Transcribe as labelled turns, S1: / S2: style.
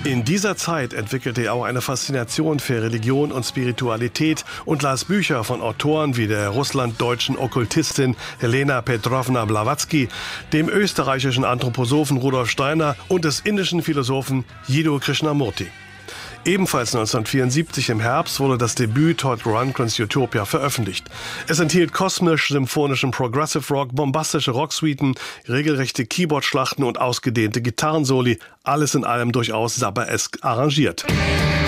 S1: In dieser Zeit entwickelte er auch eine Faszination für Religion und Spiritualität und las Bücher von Autoren wie der russlanddeutschen Okkultistin Helena Petrovna Blavatsky, dem österreichischen Anthroposophen Rudolf Steiner und des indischen Philosophen Jiddu Krishnamurti. Ebenfalls 1974 im Herbst wurde das Debüt Todd Rundgrens Utopia veröffentlicht. Es enthielt kosmisch-symphonischen Progressive Rock, bombastische Rocksuiten, regelrechte Keyboard-Schlachten und ausgedehnte Gitarrensoli, alles in allem durchaus Zappa-esk arrangiert.